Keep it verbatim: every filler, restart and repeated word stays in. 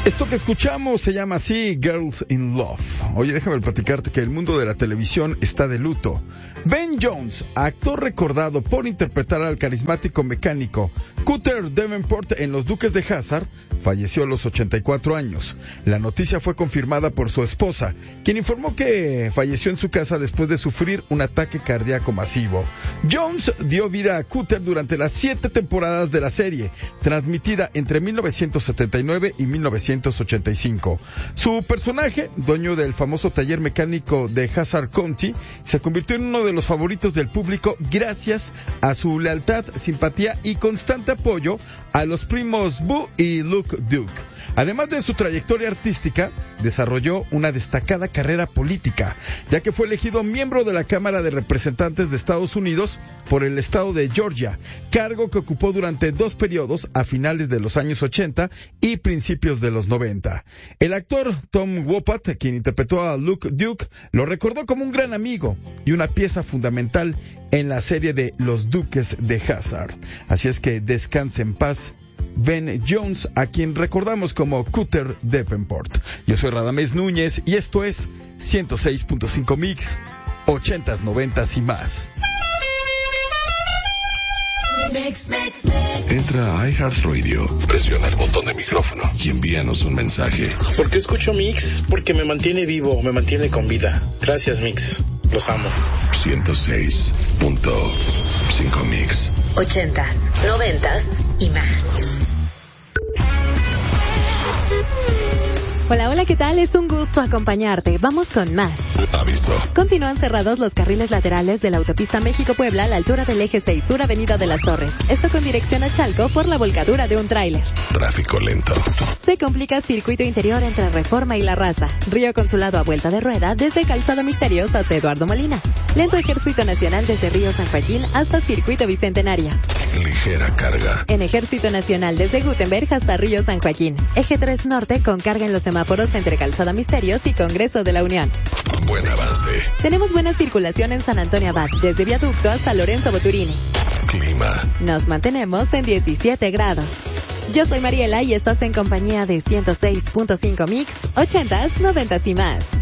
Esto que escuchamos se llama así, Girls in Love. Oye, déjame platicarte que el mundo de la televisión está de luto. Ben Jones, actor recordado por interpretar al carismático mecánico Cutter Davenport en Los Duques de Hazzard, falleció a los ochenta y cuatro años. La noticia fue confirmada por su esposa, quien informó que falleció en su casa después de sufrir un ataque cardíaco masivo. Jones dio vida a Cutter durante las siete temporadas de la serie, transmitida entre mil novecientos setenta y nueve y mil novecientos ochenta y cinco. Su personaje, dueño del famoso taller mecánico de Hazzard County, se convirtió en uno de los favoritos del público gracias a su lealtad, simpatía y constante apoyo a los primos Boo y Luke Duke. Además de su trayectoria artística, desarrolló una destacada carrera política, ya que fue elegido miembro de la Cámara de Representantes de Estados Unidos por el estado de Georgia, cargo que ocupó durante dos periodos a finales de los años ochenta y principios de los noventa. El actor Tom Wopat, quien interpretó a Luke Duke, lo recordó como un gran amigo y una pieza fundamental en la serie de Los Duques de Hazzard. Así es que descanse en paz Ben Jones, a quien recordamos como Cutter Davenport. Yo soy Radamés Núñez y esto es ciento seis punto cinco Mix, ochentas, noventas y más. Entra a iHeartRadio, presiona el botón de micrófono y envíanos un mensaje. ¿Por qué escucho Mix? Porque me mantiene vivo, me mantiene con vida. Gracias, Mix. Los amo. ciento seis punto cinco Mix. Ochentas, noventas y más. Hola, hola, ¿qué tal? Es un gusto acompañarte. Vamos con más. Aviso. Continúan cerrados los carriles laterales de la autopista México-Puebla a la altura del eje seis Sur, Avenida de las Torres. Esto con dirección a Chalco por la volcadura de un tráiler. Tráfico lento. Se complica circuito interior entre Reforma y La Raza. Río Consulado a vuelta de rueda desde Calzada Misterios hasta Eduardo Molina. Lento Ejército Nacional desde Río San Joaquín hasta Circuito Bicentenario. Ligera carga. En Ejército Nacional desde Gutenberg hasta Río San Joaquín. Eje tres Norte con carga en los semáforos entre Calzada Misterios y Congreso de la Unión. Buen avance. Tenemos buena circulación en San Antonio Abad, desde Viaducto hasta Lorenzo Boturini. Clima. Nos mantenemos en diecisiete grados. Yo soy Mariela y estás en compañía de ciento seis punto cinco Mix, ochentas, noventas y más.